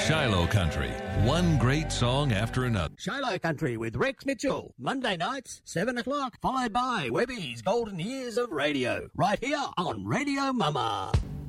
Shiloh Country, one great song after another. Shiloh Country with Rex Mitchell, Monday nights, 7 o'clock, followed by Webby's Golden Years of Radio, right here on Radio Mama.